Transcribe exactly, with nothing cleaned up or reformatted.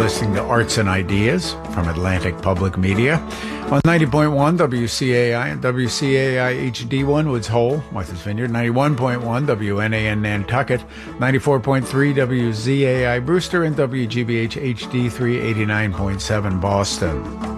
listening to Arts and Ideas from Atlantic Public Media on ninety point one W C A I and W C A I H D one Woods Hole, Martha's Vineyard, ninety-one point one W N A N Nantucket, ninety-four point three W Z A I Brewster, and W G B H H D three eighty-nine point seven Boston.